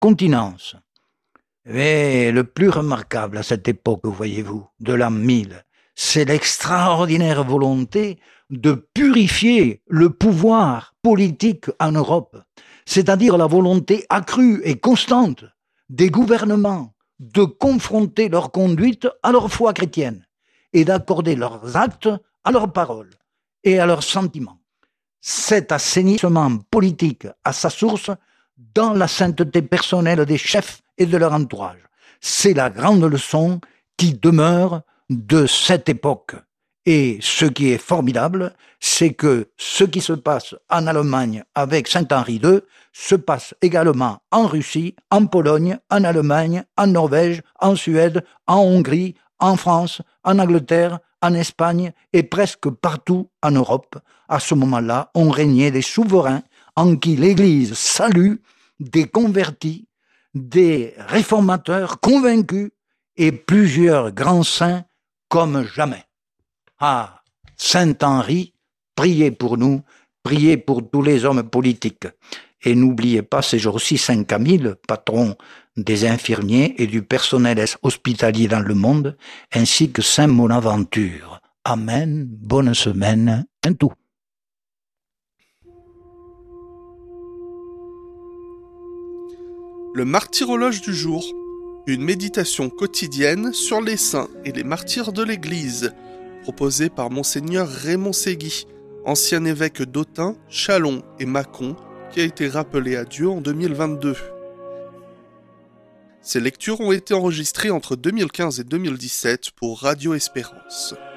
continence. Mais le plus remarquable à cette époque, voyez-vous, de l'an 1000, c'est l'extraordinaire volonté de purifier le pouvoir politique en Europe, c'est-à-dire la volonté accrue et constante des gouvernements de confronter leur conduite à leur foi chrétienne et d'accorder leurs actes à leurs paroles et à leurs sentiments. Cet assainissement politique a sa source dans la sainteté personnelle des chefs et de leur entourage. C'est la grande leçon qui demeure de cette époque. Et ce qui est formidable, c'est que ce qui se passe en Allemagne avec Saint-Henri II se passe également en Russie, en Pologne, en Allemagne, en Norvège, en Suède, en Hongrie, en France, en Angleterre, en Espagne et presque partout en Europe. À ce moment-là, on régnait des souverains en qui l'Église salue des convertis, des réformateurs convaincus et plusieurs grands saints comme jamais. Ah, Saint-Henri, priez pour nous, priez pour tous les hommes politiques. Et n'oubliez pas ces jours-ci Saint Camille, patron des infirmiers et du personnel hospitalier dans le monde, ainsi que Saint Bonaventure. Amen, bonne semaine, un tout. Le martyrologe du jour, une méditation quotidienne sur les saints et les martyrs de l'Église, proposée par Monseigneur Raymond Ségui, ancien évêque d'Autun, Châlons et Mâcon, qui a été rappelé à Dieu en 2022. Ces lectures ont été enregistrées entre 2015 et 2017 pour Radio Espérance.